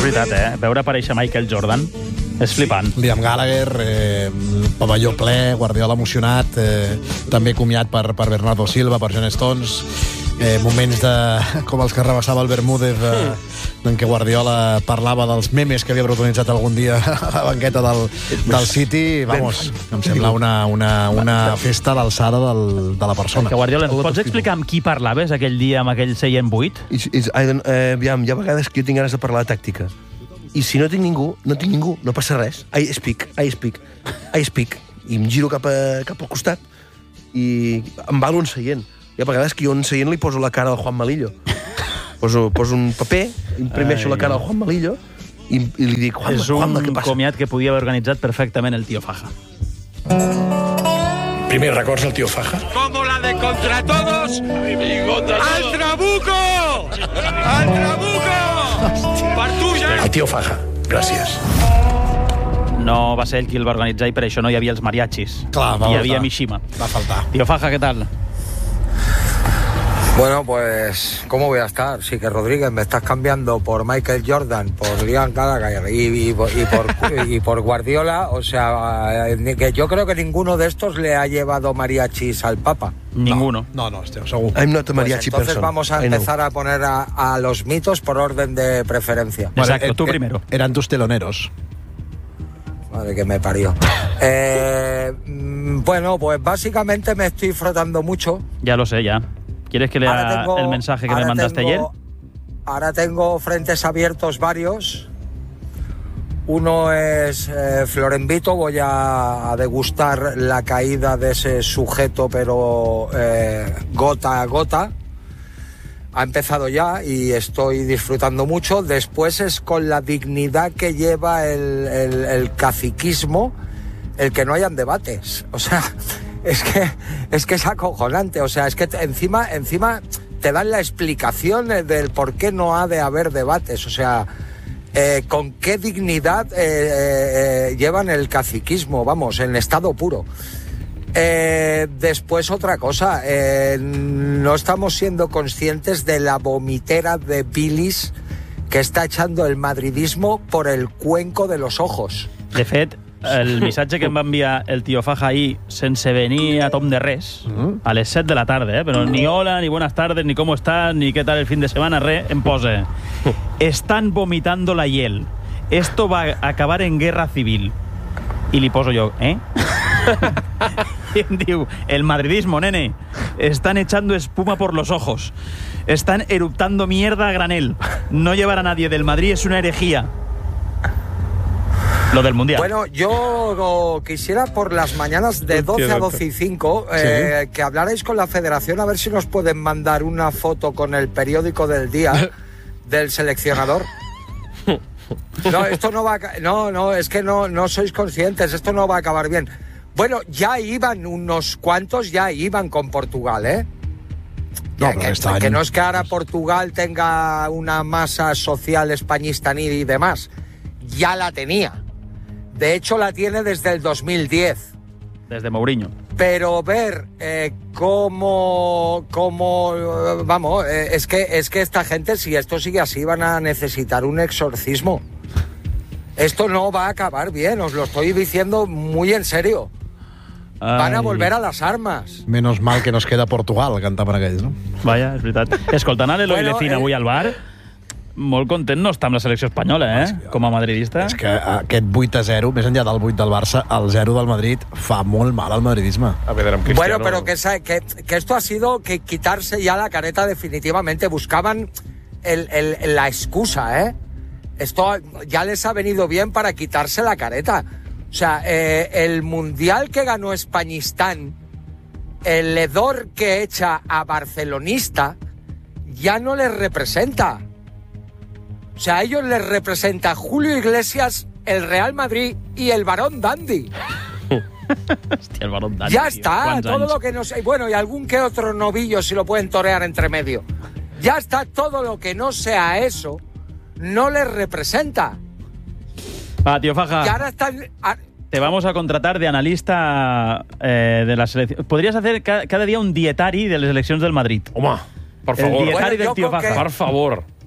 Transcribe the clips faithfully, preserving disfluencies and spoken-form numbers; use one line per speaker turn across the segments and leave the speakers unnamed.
veritat, eh? Veure aparèixer Michael Jordan és flipant.
Liam Gallagher, eh, pavelló ple, Guardiola emocionat, eh, també comiat per, per Bernardo Silva, per John Stones, eh, moments de, com els que rebassava el Bermúdez, eh, en què Guardiola parlava dels memes que havia protagonitzat algun dia a la banqueta del, del City. Vamos, em sembla una, una, una festa a l'alçada del, de la persona.
Que Guardiola, ens pots explicar amb qui parlaves aquell dia, amb aquell seient buit?
I, i, eh, aviam, hi ha vegades que jo tinc ganes de parlar de tàctica. I si no tinc ningú, no tinc ningú, no passa res. I speak, I speak, I speak. I em giro cap, a, cap al costat i em valo un seient. Hi ha vegades que jo un seient li poso la cara al Juan Malillo. Poso, poso un paper, imprimeixo Ai. la cara al Juan Malillo i, i li dic, Juanma,
és un
Juanma, què passa?
comiat que podia haver organitzat perfectament el tio Faja.
Primer records al tio Faja.
Como la de Contra Todos. ¡Al Trabuco! ¡Al Trabuco! Per tu, ja!
El tio Faja, gràcies.
No va ser ell qui el va organitzar i per això no hi havia els mariachis.
Clar, va
hi havia
faltar.
Mishima.
Va faltar.
Tio Faja, què tal?
Bueno, pues, ¿cómo voy a estar? Sí que Rodríguez, me estás cambiando por Michael Jordan, por Liam Gallagher y, y, y, por, y por Guardiola. O sea, que yo creo que ninguno de estos le ha llevado mariachis al Papa.
Ninguno.
No, no, estic segur.
I'm not a mariachi
Pues entonces
person.
vamos a empezar a poner a, a los mitos por orden de preferencia.
Exacto,
Bueno,
tú
eh,
primero.
Eran tus teloneros.
Madre que me parió. Eh, bueno, pues básicamente me estoy frotando mucho.
Ya lo sé, ya. ¿Quieres que lea
tengo,
el mensaje que me mandaste
tengo,
ayer?
Ahora tengo frentes abiertos varios. Uno es eh, Florenvito. Voy a, a degustar la caída de ese sujeto, pero eh, gota a gota. Ha empezado ya y estoy disfrutando mucho. Después es con la dignidad que lleva el, el, el caciquismo el que no hayan debates. O sea... Es que, es que es acojonante, o sea, es que te, encima, encima te dan la explicación del por qué no ha de haber debates, o sea, eh, con qué dignidad eh, eh, llevan el caciquismo, vamos, en estado puro. Eh, después otra cosa, eh, no estamos siendo conscientes de la vomitera de bilis que está echando el madridismo por el cuenco de los ojos.
De fet, el missatge que em va enviar el tio Faja ahir sense venir a tom de res, mm. a les set de la tarda, eh? Però ni hola, ni buenas tardes, ni cómo estás, ni qué tal el fin de semana, res, em posa. Están vomitando la hiel. Esto va a acabar en guerra civil. I li poso jo, eh? I em diu, el madridismo, nene, están echando espuma por los ojos. Están eruptando mierda a granel. No llevar a nadie del Madrid es una herejía. Lo del Mundial.
Bueno, yo quisiera por las mañanas de doce a doce y cinco eh, sí. que hablarais con la federación a ver si nos pueden mandar una foto con el periódico del día del seleccionador. No, esto no va a... No, no, es que no, no sois conscientes, esto no va a acabar bien. Bueno, ya iban unos cuantos, ya iban con Portugal, ¿eh? No, que, que, que no es que ahora Portugal tenga una masa social españista ni y demás. Ya la tenía. De hecho, la tiene desde el dos mil diez.
Desde Mourinho.
Pero ver eh, cómo, cómo eh, vamos, eh, es que es que esta gente, si esto sigue así, van a necesitar un exorcismo. Esto no va a acabar bien, os lo estoy diciendo muy en serio. Ai. Van a volver a las armas.
Menos mal que nos queda Portugal, cantaven aquells, no?
Vaja, és veritat. Escoltant a l'Eloi
bueno,
Lecina
eh...
avui al bar, molt content no està amb la selecció espanyola, eh? Com a madridista.
És que aquest vuit a zero, més enllà del vuit del Barça, el zero del Madrid fa molt mal al madridisme.
A ver, amb Cristiano...
Bueno, pero que, que, que esto ha sido que quitarse ya la careta definitivamente. Buscaban el, el, la excusa, ¿eh? Esto ya les ha venido bien para quitarse la careta. O sea, eh, el mundial que ganó Españistán, el hedor que echa a barcelonista, ya no les representa. O sea, a ellos les representa Julio Iglesias, el Real Madrid y el Barón Dandy.
Hòstia, el Barón Dandy.
Ya está, todo
anys?
lo que no sé. Bueno, y algún que otro novillo si lo pueden torear entre medio. Ya está, todo lo que no sea eso, no les representa.
Va, tío Faja.
Y ahora están... A...
Te vamos a contratar de analista eh, de la selección. Podries hacer cada, cada dia un dietari de les eleccions del Madrid.
Home, per favor.
El dietari
Bueno,
del tío
con
Faja.
que-
Per favor.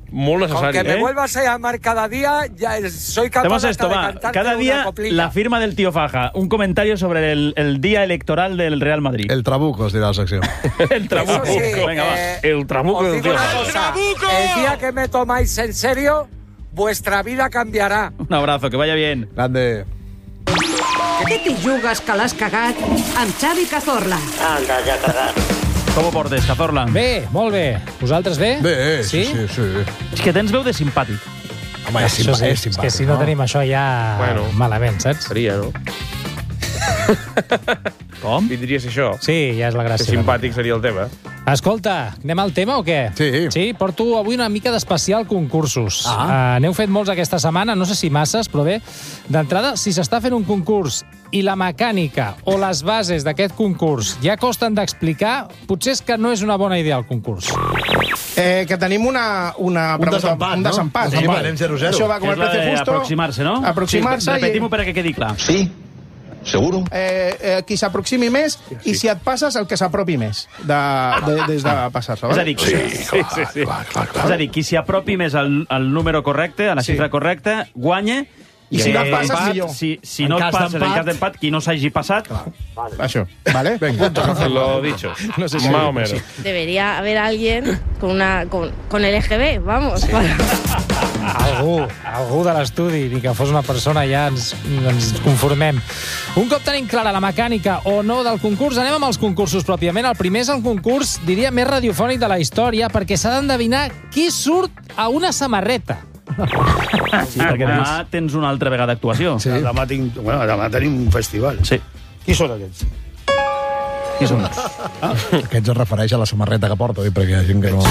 Molt necessari,
Con que
eh?
me vuelvas a llamar cada día, ya soy capaz
Hacemos
hasta
esto,
de
va.
cantarte
Cada
una
día
coplilla.
la firma del tío Faja. Un comentario sobre el, el día electoral del Real Madrid.
El trabuco, es dirà la secció.
El trabuco.
Eso sí,
Venga, va.
eh,
El trabuco
os
del
digo
tío
una
Faja.
cosa, el día que me tomáis en serio, vuestra vida cambiará.
Un abrazo, que vaya bien.
Grande.
Què t'hi jugues que l'has cagat amb Xavi Cazorla?
Com ho portes, Cazorla?
Bé, molt bé. Vosaltres bé?
Bé, sí,
Sí?
sí, sí.
És que tens veu de simpàtic.
Home, és,
Això
simpa,
sí,
és simpàtic.
és que si no tenim això ja
Bueno.
malament, saps?
Seria, no?
Com?
Vindria a ser això.
Sí, ja és la
Que
gràcia.
simpàtic seria el tema.
Escolta, anem al tema o què?
Sí.
Sí, porto avui una mica d'especial concursos.
Ah.
Uh, n'heu fet molts aquesta setmana, no sé si masses, però bé, d'entrada, si s'està fent un concurs i la mecànica o les bases d'aquest concurs ja costen d'explicar, potser és que no és una bona idea el concurs.
Eh, que tenim una, una
Un
pregunta,
desempat,
un
no?
desempat.
Sí, anem zero zero.
Això va com
Que
el
és la
precio
de
justo.
aproximarse, no?
Aproximarse.
Sí,
i-
repetim-ho perquè quedi clar.
Sí, seguro.
Eh, eh, qui s'aproximi més i si et passes, el que s'apropi més de, de, des de passar-se.
És a dir,
Sí, sí, sí. sí.
Clar, clar, clar.
és a dir, qui s'hi apropi més al, al número correcte, a la
Sí.
xifra correcta, guanya.
I si no et
Eh,
passes,
empat,
millor.
Si, si
En
no et
cas
passes, en
d'empat-
cas d'empat, qui no s'hagi passat...
Això, ¿vale? Venga.
Lo dicho.
No sé si-
Más o menos.
Debería haber alguien con una con, con L G B, vamos. para-
Algú, algú de l'estudi, ni que fos una persona, ja ens, ens conformem. Un cop tenim clara la mecànica o no del concurs, anem amb els concursos pròpiament. El primer és el concurs, diria, més radiofònic de la història, perquè s'ha d'endevinar qui surt a una samarreta.
Sí, perquè demà tens una altra vegada actuació.
Sí.
Demà, tinc, bueno, demà tenim un festival.
Sí.
Qui són aquests?
Qui són?
Aquests es refereix a la samarreta que porto, eh, perquè hi ha gent que no...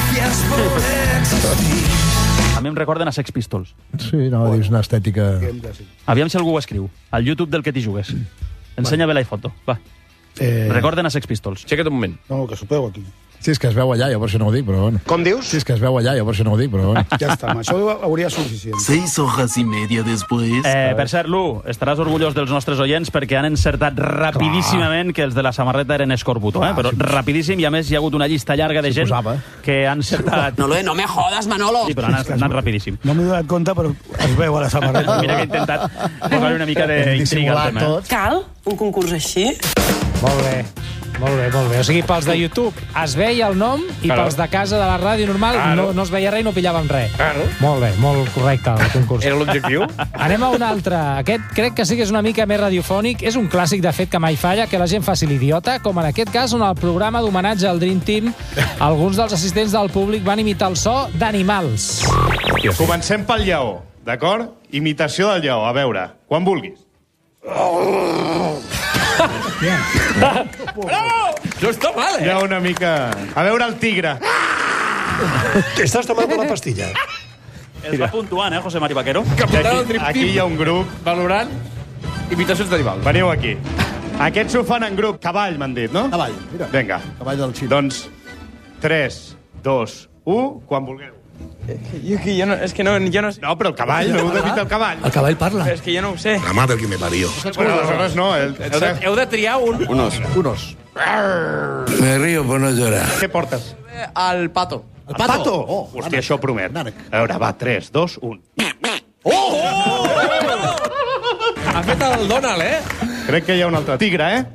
A mi em recorden a Sex Pistols.
Sí, no, dius una estètica...
Aviam si algú ho escriu. Al YouTube del que t'hi jugues. Ensenya bé la foto. Va.
Eh,
Recorden a Sex Pistols.
Aixeca't un moment.
no, que sopeu aquí.
Sí, és que es veu allà, jo per això no ho dic, però bueno.
Com dius?
Sí, és que es veu allà, jo per això no ho dic, però bueno.
Ja està, amb això hauria suficient.
Seis hojas y media después.
Eh, per cert, Lu, estaràs orgullós dels nostres oients perquè han encertat rapidíssimament que els de la samarreta eren escorbuto, eh? Però rapidíssim, i a més hi ha hagut una llista llarga de gent
posava.
que han encertat...
No, lo no me jodas, Manolo.
Sí, però han anat rapidíssim.
No m'he donat compte, però es veu a la samarreta.
Mira que he intentat posar una mica d'intriga al tema.
tot.
Cal un concurs així?
Molt bé, molt bé, molt bé. O sigui, pels de YouTube es veia el nom i
Claro.
pels de casa de la ràdio normal
Claro.
no, no es veia res i no pillàvem res.
Claro.
Molt bé, molt correcte el concurs.
Era l'objectiu?
Anem a un altre. Aquest crec que sí que és una mica més radiofònic. És un clàssic, de fet, que mai falla, que la gent faci l'idiota, com en aquest cas on el programa d'homenatge al Dream Team alguns dels assistents del públic van imitar el so d'animals.
Comencem pel lleó, d'acord? Imitació del lleó, a veure, quan vulguis.
No està mal,
Hi ha una mica... A veure el tigre.
Estàs tomant la pastilla?
Es va puntuant, eh, José Mari Vaquero?
Capital del Dream
Aquí
Team.
hi ha un grup.
Valorant imitacions d'animals.
Veniu aquí. Aquests ho fan en grup. Cavall, m'han dit, no?
Cavall, mira.
Vinga.
Cavall del xino.
Doncs tres, dos, u, quan vulgueu.
Jo, que jo no, és que no, jo no sé.
No, però el cavall, no heu de imitar el cavall.
El cavall parla.
És que jo no ho sé.
La madre que me parió.
Bueno, aleshores no. El, el,
Heu de, heu de triar un...
Unos.
Unos.
Me río por no llorar.
Què portes?
El pato.
El pato.
Pato?
Oh,
Hòstia, això promet.
Nànec.
A veure, va, tres, dos, un.
Ha fet el Donald, eh?
Crec que hi ha un altre. Tigre, eh?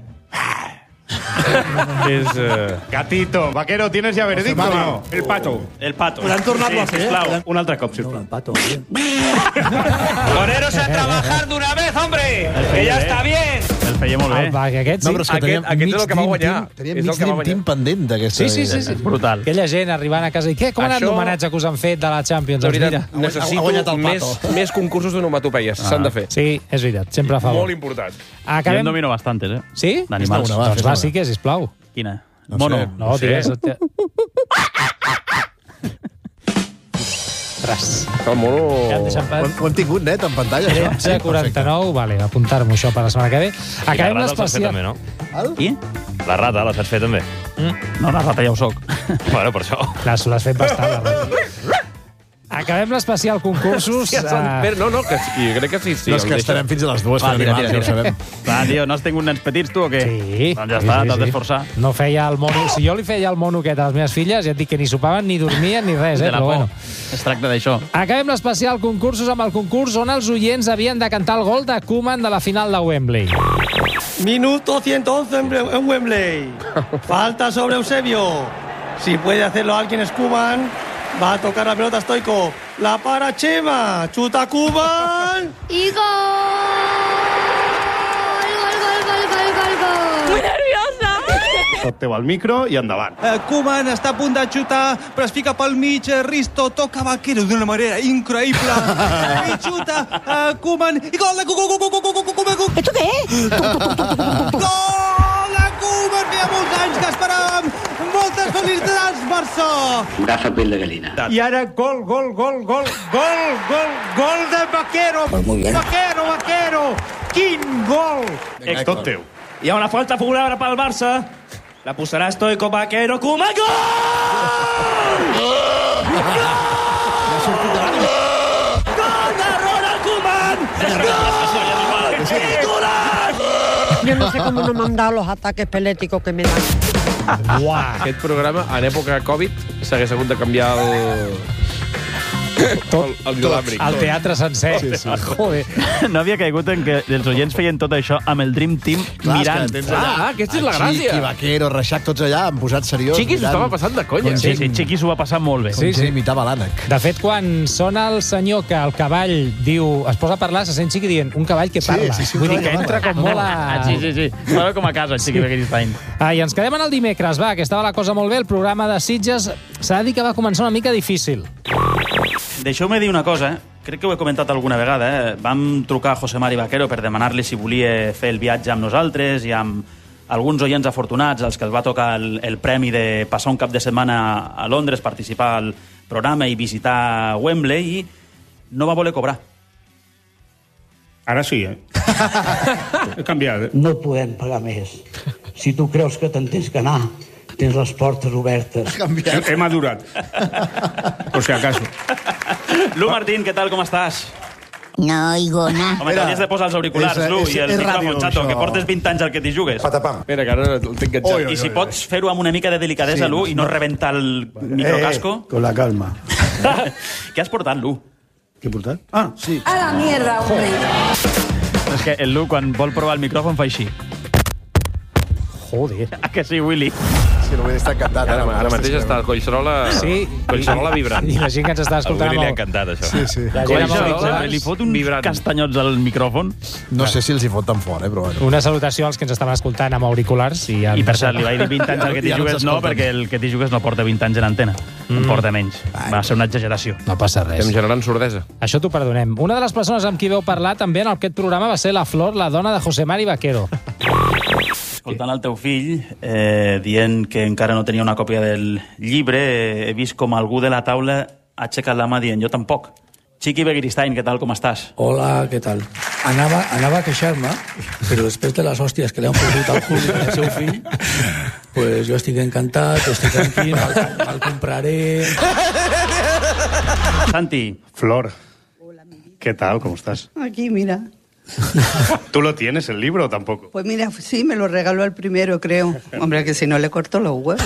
És... Uh...
Gatito. Vaquero, ¿tienes ya veredicto o no?
El pato.
El pato.
Però han tornat a fer,
sisplau.
eh?
Un altre cop, sisplau.
El pato.
Poneros a trabajar de una vez, hombre. Que ya está bien.
El feia molt bé.
El, que aquest
No,
sí.
però és que
Aquest-
teníem
aquest és
mig
el que va
Dream
guanyar.
Team- Teníem
És el
mig
que va
Dream
guanyar.
Team pendent d'aquesta...
Sí, sí, sí, sí.
Brutal.
Aquella gent arribant a casa i què? Com ha anat
Això-
l'homenatge que us han fet de la Champions?
De
Doncs
veritat,
mira.
necessito
ha guanyat el
més,
pato.
més concursos d'onomatopeies. S'han de fer.
Sí, és veritat, sempre a favor.
Molt important.
Jo
Acabem...
en domino bastantes, eh?
Sí?
D'animals.
Fes-ne una, va,
Doncs va,
fes-ne
sí que, sisplau.
Quina?
No
Mono.
sé.
No,
sé.
digues... Ostres.
El mono...
Ja em deixen
Ho,
pas.
hem- ho hem tingut net en pantalla, això?
tretze quaranta-nou, vale, apuntar-m'ho això per la setmana que ve. Acabem l'especial...
també, no?
El?
Qui?
La rata, la saps fer també?
No, la rata ja ho soc.
Bueno, per això.
L'has l'has fet bastant, la rata. Acabem l'especial concursos.
Ja són...
Uh...
No, no, que sí, crec que sí. sí
no, és que estarem fins a les dues fent animals, ja ho sabem.
Va, tio, no has tingut nens petits, tu, o què?
Sí.
Doncs ja està, t'has d'esforçar.
No feia el mono... Si jo li feia el mono aquest a les meves filles, ja et dic que ni sopaven, ni dormien, ni res, eh?
De la
Però
por.
bueno.
Es tracta d'això.
Acabem l'especial concursos amb el concurs on els oients havien de cantar el gol de Koeman de la final de Wembley.
Minuto ciento once en Wembley. Falta sobre Eusebio. Si puede hacerlo alguien es Koeman. Va a tocar la pelota Stoico. La para Chema. Chuta Koeman.
¡Y gol! ¡Gol, gol, gol, gol, gol, gol! ¡Muy nerviosa!
Tot teu al micro i endavant.
Eh, Koeman està a punt de xutar, però es fica pel mig. Risto toca Vaquero d'una manera increïble. I xuta eh, Koeman. I gol de Koeman.
¿Esto qué es?
Gol de Koeman! Feia molts anys que esperàvem. Moltes felicitats, Barça!
Gafa piel de gallina.
I ara gol, gol, gol, gol, gol, gol, gol de Vaquero.
Pues muy bien.
Vaquero, Vaquero. Quin gol!
És tot teu.
Hi ha una falta favorable pel Barça. La posarà Stoico, Vaquero, Koeman. Gol! Gol! Gol de Ronald Koeman! Gol! ¡Titular!
Yo no sé cómo no me han dado los ataques peléticos que me dan.
Uah. Aquest programa, en època Covid, s'hagués hagut de canviar el...
Tot,
el, el inalàmbric.
El teatre sencer.
Sí, sí.
Joder.
No havia caigut en que els oients feien tot això amb el Dream Team
Clar,
mirant.
és que tens allà
Ah, aquesta és la
a
gràcia.
Chiqui, Vaquero, Reixac, tots allà, han posat seriós.
Chiqui s'ho estava passant de conya.
Sí, sí, Chiqui s'ho va passar molt bé.
Com
Sí,
sí,
sí.
sí. imitava l'ànec.
De fet, quan sona el senyor que el cavall diu, es posa a parlar, se sent Chiqui dient un cavall que parla.
Sí, sí, sí,
Vull
un
dir que
cavall que
entra com molt a...
Ah, sí, sí, sí. Va com a casa, el Chiqui Begiristain.
Ah, i ens quedem en el dimecres, va, que estava la cosa molt bé. El programa de Sitges s'ha de dir que va començar una mica difícil.
Deixeu-me dir una cosa, eh? Crec que ho he comentat alguna vegada, eh? Vam trucar a José Mari Vaquero per demanar-li si volia fer el viatge amb nosaltres i amb alguns oients afortunats als que els va tocar el, el premi de passar un cap de setmana a Londres, participar al programa i visitar Wembley, i no va voler cobrar.
Ara sí, eh? He canviat, eh?
No podem pagar més. Si tu creus que te'n tens que anar, tens les portes obertes.
He, he madurat. Por si acaso.
Lu Martín, què tal, com estàs?
No oigo nada.
Home, t'hauries de posar els auriculars,
és-
Lu,
és-
i el
és
micròfon,
ràdio,
xato,
això.
que portes vint anys al que t'hi jugues.
Patapam.
Mira, que ara el tinc enganxat.
Oi, oi,
I si
oi,
pots fer-ho amb una mica de delicadesa,
Sí,
Lu,
no,
i no
no.
rebentar el microcasco.
Eh, con la calma.
Què has portat, Lu?
Què he portat? Ah, sí.
A la mierda, hombre.
És que el Lu, quan vol provar el micròfon, fa així.
Joder.
Ah, que sí, Willy?
Sí, no vull estar encantat.
Ara, ara mateix està el Collserola...
Sí.
Collserola vibrant.
I la gent que ens està
Al
escoltant...
Willy li ha
amb el-
encantat, això.
Sí, sí.
La gent amb
Això,
auriculars.
li fot uns
Vibrant.
castanyots al micròfon.
No sé si els hi fot tan fort, eh, però bueno.
Una salutació als que ens estaven escoltant amb auriculars. I,
I per cert, li vaig dir vint anys al que t'hi
Ja no
jugues, no,
s'escolten.
perquè el que t'hi jugues no porta vint anys en antena. En
Mm.
porta menys. Va ser una exageració.
No passa res.
Estem generant sordesa.
Això t'ho perdonem. Una de les persones amb qui veu parlar també en aquest programa va ser la Flor, la dona de José Mari Vaquero.
Escoltant el teu fill, eh, dient que encara no tenia una còpia del llibre, eh, he vist com algú de la taula ha aixecat la mà dient jo tampoc. Chiqui Begiristain, què tal, com estàs?
Hola, què tal? Anava, anava a queixar-me, però després de les hòsties que li han fotut al Juli i al seu fill, pues jo estic encantat, estic tranquil, me'l, me'l compraré...
Santi.
Flor. ¿Qué tal? ¿Cómo estás?
Aquí, mira.
¿Tú lo tienes, el libro, o tampoco?
Pues mira, sí, me lo regaló el primero, creo. Hombre, que si no le corto los huevos.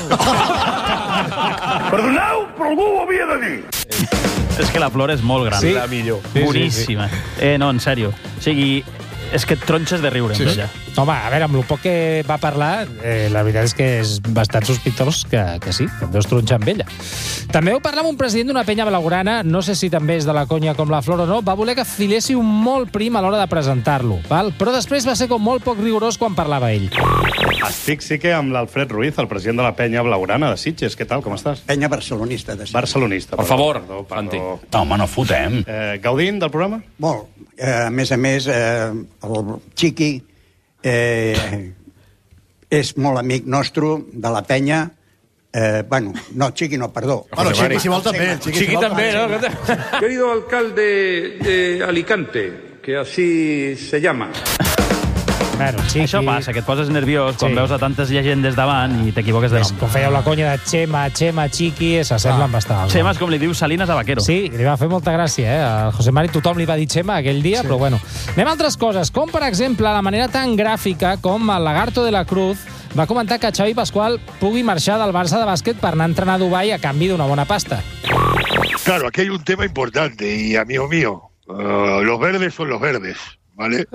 Perdoneu, però algú ho havia de dir.
És que la Flor és molt gran.
Sí.
La millor.
Sí, sí,
Boníssima. Eh, no, en sèrio. O sigui, és que et tronxes de riure
Sí,
amb
sí.
ella.
Home, a veure, amb el poc que va parlar, eh, la veritat és que és bastant sospitós que, que sí, que em veus tronxar amb ella. També vau parlar amb un president d'una penya blaugrana, no sé si també és de la conya com la Flor o no, va voler que filéssiu molt prim a l'hora de presentar-lo, val? Però després va ser com molt poc rigorós quan parlava ell.
Estic sí que amb l'Alfred Ruiz, el president de la penya blaugrana de Sitges. Què tal, com estàs?
Penya barcelonista. De
Barcelonista.
Per
perdó,
favor,
perdó,
Santi.
perdó.
No, home, no fotem.
Eh, gaudint del programa?
Molt. Eh, a més a més, eh, el Chiqui eh, és molt amic nostre de la penya. Eh, bueno, no, Chiqui no, perdó.
Bueno, Chiqui, si vol, també. El Chiqui, si vol, també.
Querido alcalde de Alicante, que así se llama.
Bueno, Chiqui...
Això passa, que et poses nerviós quan
Sí.
veus a tantes llegendes davant i t'equivoques de
És,
nom.
com fèieu la conya de Xema, Xema, Chiqui, s'assemblen bastant.
Xema és com li diu Salinas a Vaquero.
Sí, li va fer molta gràcia, eh? A José Mari tothom li va dir Xema aquell dia, sí. Però bueno. Anem a altres coses, com per exemple la manera tan gràfica com el Lagarto de la Cruz va comentar que Xavi Pascual pugui marxar del Barça de bàsquet per anar a entrenar a Dubai a canvi d'una bona pasta.
Claro, aquí hay un tema importante y, amigo mío, uh, los verdes son los verdes, ¿vale?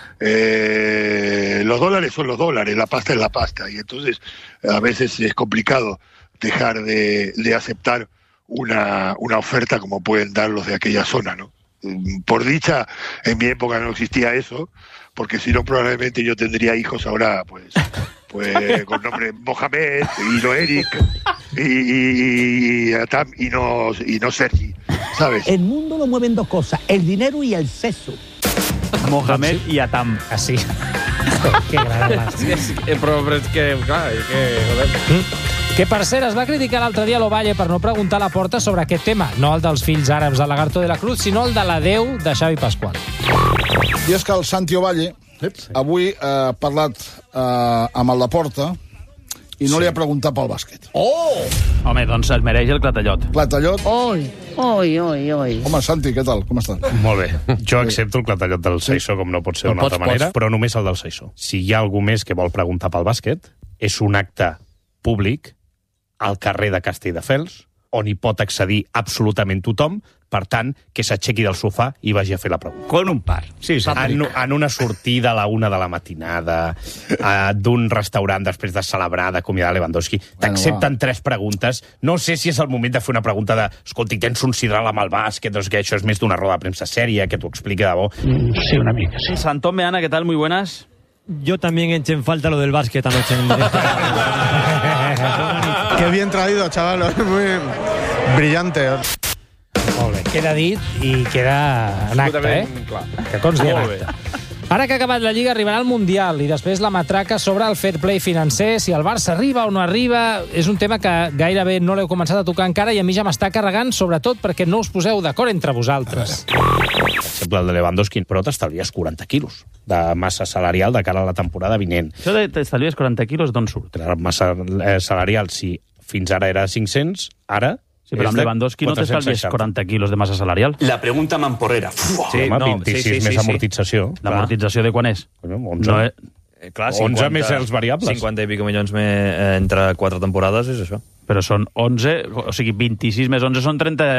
Eh, los dólares son los dólares, la pasta es la pasta, y entonces a veces es complicado dejar de, de aceptar una, una oferta como pueden dar los de aquella zona, ¿no? Por dicha, en mi época no existía eso, porque si no probablemente yo tendría hijos ahora, pues, pues con nombre Mohamed y no Eric y, y, y Atam y no, y no Sergi, ¿sabes?
El mundo lo mueven dos cosas, el dinero y el sexo.
Mohamed i Atam.
Así. Que gran
Sí, sí, però, però és que, clar, és que... Joder.
Que, per cert, es va criticar l'altre dia a l'Ovalle per no preguntar a la Porta sobre aquest tema, no el dels fills àrabs del Lagarto de la Cruz, sinó el de l'adeu de Xavi Pascual.
I és que el Santi Ovalle avui eh, ha parlat eh, amb el Laporta i no sí. li ha preguntat pel bàsquet.
Oh! Home, doncs el mereix el Clatallot.
Clatallot?
Oi, oi, oi, oi.
Home, Santi, què tal? Com estàs?
Molt bé. Jo accepto el Clatallot del Seixó, com no pot ser d'una altra manera, però només el del Seixó. Si hi ha algú més que vol preguntar pel bàsquet, és un acte públic al carrer de Castelldefels, on hi pot accedir absolutament tothom, per tant, que s'aixequi del sofà i vagi a fer la pregunta.
Con un par. Sí, sí.
En, en una sortida a la una de la matinada, eh, d'un restaurant després de celebrar, d'acomiadar Lewandowski, t'accepten tres preguntes. No sé si és el moment de fer una pregunta de escolti, tens un sidral amb el bàsquet, doncs que això és més d'una roda de premsa sèria, que t'ho expliqui de bo.
Mm, sí, una mica, sí.
Santón Meana, ¿qué tal? Muy buenas.
Yo también eché en falta lo del básquet anoche en el directo.
Qué bien traído, chaval. Muy brillante.
Molt bé, queda dit i queda en acte, eh?
Clar.
Que consti en
Molt bé.
acte. Ara que ha acabat la Lliga, arribarà el Mundial i després la matraca sobre el fair play financer, si el Barça arriba o no arriba. És un tema que gairebé no l'heu començat a tocar encara i a mi ja m'està carregant, sobretot perquè no us poseu d'acord entre vosaltres.
Per exemple, el de Lewandowski, però t'estalvies quaranta quilos de massa salarial de cara a la temporada vinent.
Això de t'estalvies quaranta quilos, d'on surt?
La massa eh, salarial, si fins ara era cinc-cents, ara...
Sí, però amb Lewandowski no t'estalvies quaranta quilos de massa salarial.
La pregunta mamporrera.
Sí, home, no, vint-i-sis sí, sí, més sí, amortització.
L'amortització de quan és?
onze.
No, eh?
Eh, clar,
onze més els variables.
cinquanta i pico milions me, eh, entre quatre temporades és això.
Però són onze, o sigui, vint-i-sis més onze són trenta...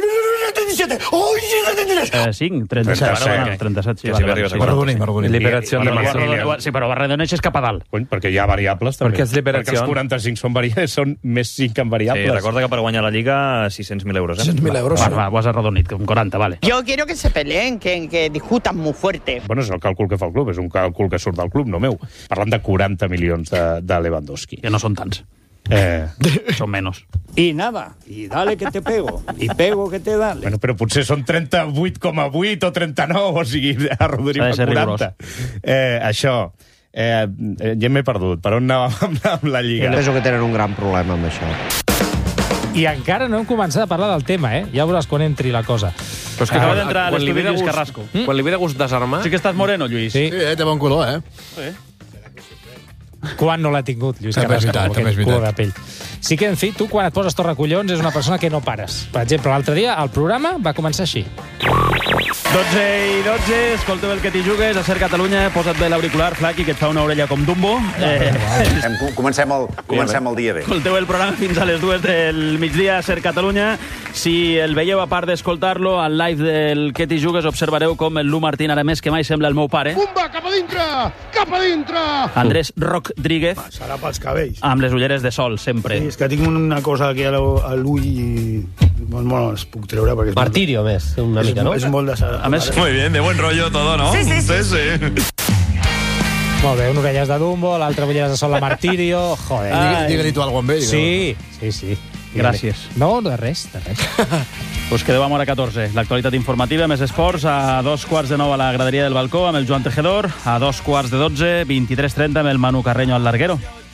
Eh, cinc, trenta-set.
trenta-set.
trenta-set, sí.
Que sí,
vale,
sí,
vale,
Marroní, Marroní.
Liberació de
Marroní. Sí, però Barredoneix és cap a dalt.
Cony, perquè hi ha variables, també.
Perquè és liberació.
Perquè els quaranta-cinc són, variables, són més cinc en variables.
Sí, recorda que per guanyar la Lliga, sis-cents mil euros. Eh?
sis-cents mil euros.
Va, va, ho has arredonit, com quaranta, vale.
Yo quiero que se peleen, que, que discutan muy fuerte.
Bueno, és el càlcul que fa el club, és un càlcul que surt del club, no meu. Parlant de quaranta milions de, de Lewandowski.
Que no són tants.
Eh...
Són menys.
Y nada, y dale que te pego, y pego que te dale.
Bueno, però potser són trenta-vuit coma vuit o trenta-nou, o sigui, arrodonim a quaranta. Eh, això, eh, ja m'he perdut. Per on anàvem amb, amb la Lliga?
Penso que tenen un gran problema amb això.
I encara no hem començat a parlar del tema, eh? Ja veuràs quan entri la cosa.
Però és que acaba d'entrar a l'estudi Lluís Carrasco.
Quan li ve de gust desarmar...
Sí que estàs moreno, Lluís.
Sí,
Sí, eh, té bon color, eh?
Sí.
quan no l'ha tingut, Lluís
També és
Carrasco,
veritat,
amb
també és
aquest color de
veritat.
pell. Sí que, en fi, tu quan et poses torracollons és una persona que no pares. Per exemple, l'altre dia el programa va començar així.
dotze i dotze, escolteu el que t'hi jugues, a Ser Catalunya, posa't bé l'auricular, Flaqui, que et fa una orella com Dumbo. Eh,
Comencem el, comencem el dia bé.
escolteu el programa fins a les dues del migdia a Ser Catalunya. Si el veieu, a part d'escoltar-lo, al live del que t'hi jugues, observareu com el Lu Martín, ara més que mai, sembla el meu pare.
Pumba, cap a dintre! Cap a dintre!
Andrés Rodríguez,
Serà pels cabells.
amb les ulleres de sol, sempre.
Sí, és que tinc una cosa aquí a l'u- a l'ull i... Bueno, es puc treure perquè... És
Martirio, més, una mica, no?
És molt de...
A més,
Muy bien, de buen rollo todo, ¿no?
Sí, sí, sí.
sí.
Molt bé, una orelles de Dumbo, l'altra ulleres de sol de Martirio... Joder.
Digue- Digue-li tu alguna cosa amb ell.
Sí, sí, sí.
Gràcies.
No, de res, de res.
Us quedeu amb hora catorze. L'actualitat informativa, més esports, a dos quarts de nou a la graderia del balcó amb el Joan Tejedor, a dos quarts de dotze, vint-i-tres trenta amb el Manu Carreño al Larguero.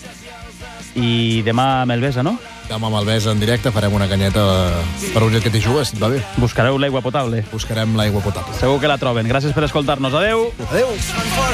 I demà amb el Besa, no?
Demà amb el Besa en directe farem una canyeta per un que t'hi jugues, si et va bé.
Buscareu l'aigua potable.
Buscarem l'aigua potable.
Segur que la troben. Gràcies per escoltar-nos. Adeu.
Adeu.